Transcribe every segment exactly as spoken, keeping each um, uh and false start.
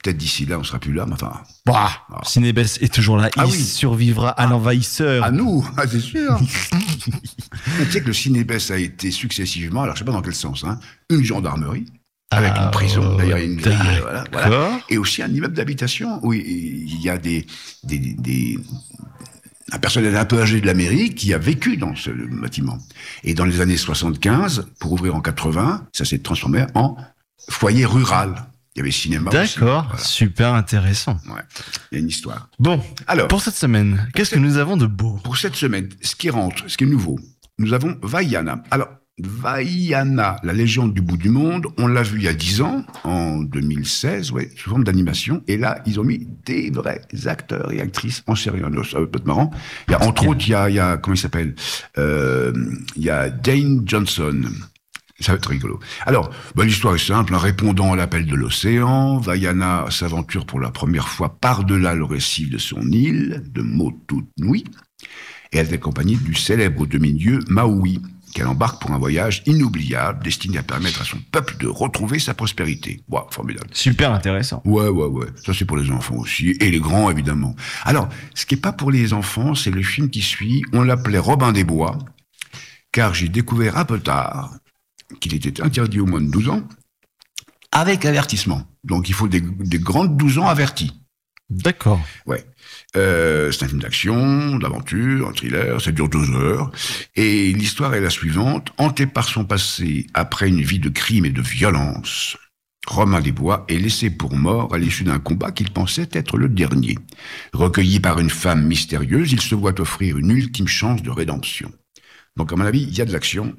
Peut-être d'ici là, on sera plus là, mais enfin... Bah, Ah. Cinébès est toujours là. Ah il oui. survivra à l'envahisseur. À nous, ah, c'est sûr. Mais tu sais que le Cinébès a été successivement, alors je sais pas dans quel sens, hein, une gendarmerie, avec Ah, une prison, d'ailleurs, il y a une grille, euh, voilà, voilà. D'accord. Et aussi un immeuble d'habitation où il y a des, des, des, un personnel un peu âgé de la mairie qui a vécu dans ce bâtiment. Et dans les années soixante-quinze, pour ouvrir en quatre-vingts, ça s'est transformé en foyer rural. Il y avait cinéma aussi. D'accord, Voilà. super intéressant. Ouais, il y a une histoire. Bon, Alors, pour cette semaine, qu'est-ce que nous avons de beau? pour cette semaine, ce qui rentre, ce qui est nouveau, nous avons Vaiana. Alors, Vaiana, la légende du bout du monde, on l'a vu il y a dix ans, en deux mille seize, ouais, sous forme d'animation. Et là, ils ont mis des vrais acteurs et actrices en série. Alors, ça peut être marrant. Il y a, entre autres, il y a, il y a, comment il s'appelle? Euh, il y a Dane Johnson. Ça va être rigolo. Alors, ben, l'histoire est simple. En répondant à l'appel de l'océan, Vaiana s'aventure pour la première fois par-delà le récif de son île, de Motunui, et elle est accompagnée du célèbre demi-dieu Maui, qu'elle embarque pour un voyage inoubliable, destiné à permettre à son peuple de retrouver sa prospérité. Wow, formidable. Super intéressant. Ouais, ouais, ouais. Ça, c'est pour les enfants aussi. Et les grands, évidemment. Alors, ce qui est pas pour les enfants, c'est le film qui suit. On l'appelait Robin des Bois, car j'ai découvert un peu tard qu'il était interdit aux moins de douze ans, avec avertissement. Donc, il faut des, des grands de douze ans avertis. D'accord. Ouais. Euh, c'est un film d'action, d'aventure, un thriller, ça dure deux heures. Et l'histoire est la suivante. Hanté par son passé, après une vie de crime et de violence, Romain Desbois est laissé pour mort à l'issue d'un combat qu'il pensait être le dernier. Recueilli par une femme mystérieuse, il se voit offrir une ultime chance de rédemption. Donc, à mon avis, il y a de l'action.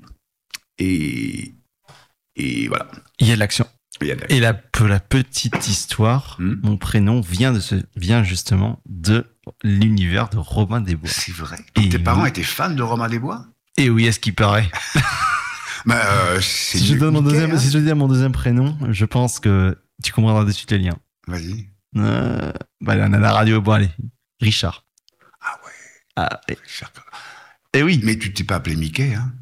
Et, et voilà. Il y a de l'action. Il y a de l'action. Et la, la petite histoire, Hmm. mon prénom vient de ce, vient justement de l'univers de Robin des Bois. C'est vrai. Donc, Et tes parents oui. étaient fans de Romain Desbois? Et oui, est-ce qu'il paraît? Bah, euh, c'est Si je mieux donne mon que Mickey, deuxième, hein. si je dis mon deuxième prénom, je pense que tu comprendras de suite les liens. Vas-y. Euh, bah, là, on a la radio. Bon, allez. Richard. Ah ouais. Ah, et, Cher- et oui. Mais tu t'es pas appelé Mickey, hein?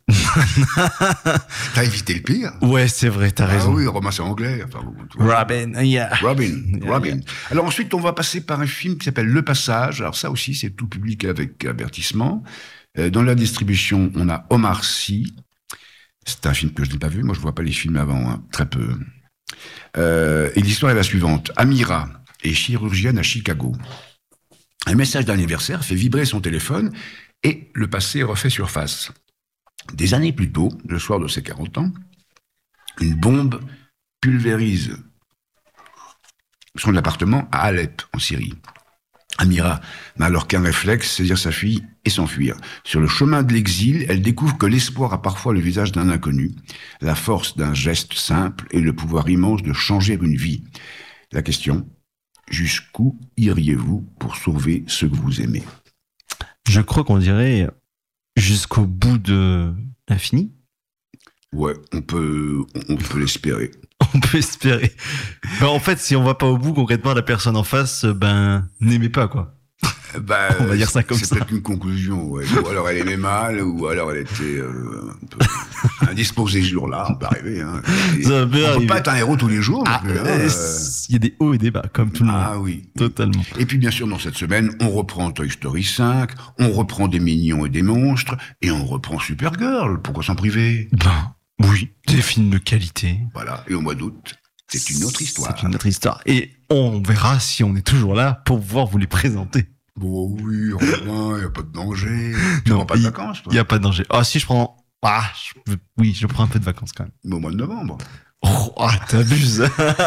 T'as évité le pire. Ouais, c'est vrai, t'as Ah raison. oui, Romain c'est anglais. Enfin, bon, tu vois. Robin, yeah. Robin, Yeah, Robin. yeah. Alors ensuite, on va passer par un film qui s'appelle Le Passage. Alors ça aussi, c'est tout public avec avertissement. Euh, dans la distribution, on a Omar Sy. C'est un film que je n'ai pas vu. Moi, je vois pas les films avant, hein, très peu. Euh, et l'histoire est la suivante. Amira est chirurgienne à Chicago. Un message d'anniversaire fait vibrer son téléphone et le passé refait surface. Des années plus tôt, le soir de ses quarante ans, une bombe pulvérise son appartement à Alep, en Syrie. Amira n'a alors qu'un réflexe, saisir sa fille et s'enfuir. Sur le chemin de l'exil, elle découvre que l'espoir a parfois le visage d'un inconnu, la force d'un geste simple et le pouvoir immense de changer une vie. La question, jusqu'où iriez-vous pour sauver ce que vous aimez? Je crois qu'on dirait jusqu'au bout de l'infini. Ouais, on peut, on peut l'espérer. On peut espérer. Ben, en fait, si on va pas au bout, concrètement, la personne en face, ben, n'aimait pas, quoi. Bah, On va dire ça comme c'est ça. peut-être une conclusion, ouais. Ou alors elle aimait mal, ou alors elle était euh, un peu indisposée ce jour-là, on peut arriver. Hein. Et Ça peut on arriver. peut pas être un héros tous les jours. Ah, non plus, hein, euh, euh. il y a des hauts et des bas, comme tout le monde. Ah oui. Totalement. Et puis bien sûr, dans cette semaine, on reprend Toy Story cinq, on reprend des mignons et des monstres, et on reprend Supergirl. Pourquoi s'en priver? Ben, oui, des films de qualité. Voilà. Et au mois d'août, c'est une autre histoire. C'est une autre histoire. Et on verra si on est toujours là pour pouvoir vous les présenter. Bon, oui, Robin, il n'y a pas de danger. Tu Non, prends pas de il- vacances, toi? Il n'y a pas de danger. Ah, si je prends. Ah, je- oui, je prends un peu de vacances quand même. Au mois de novembre. Oh, ah, t'abuses.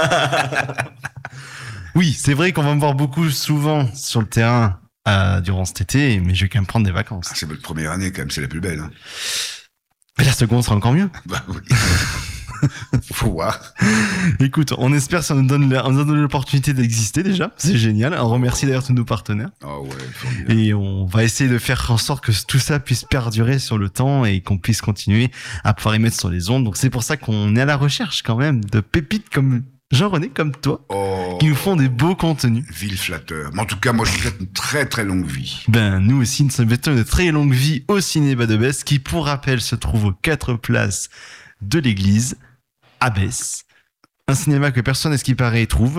Oui, c'est vrai qu'on va me voir beaucoup souvent sur le terrain euh, durant cet été, mais je vais quand même prendre des vacances. Ah, c'est votre première année, quand même, c'est la plus belle. Hein. Mais la seconde sera encore mieux. Bah oui. Faut voir. Écoute, on espère que ça nous donne, la- on nous donne l'opportunité d'exister déjà. C'est génial. On remercie d'ailleurs tous nos partenaires. Ah ouais, formidable. Et on va essayer de faire en sorte que tout ça puisse perdurer sur le temps et qu'on puisse continuer à pouvoir y mettre sur les ondes. Donc c'est pour ça qu'on est à la recherche quand même de pépites comme Jean-René, comme toi, Oh, qui nous font des beaux contenus. ville flatteur. Mais en tout cas, moi, je vous souhaite une très très longue vie. Ben, nous aussi, nous souhaitons une très longue vie au cinéma de Besse, qui, pour rappel, se trouve aux quatre places de l'église, à Besse. Un cinéma que personne, à ce qui paraît, trouve.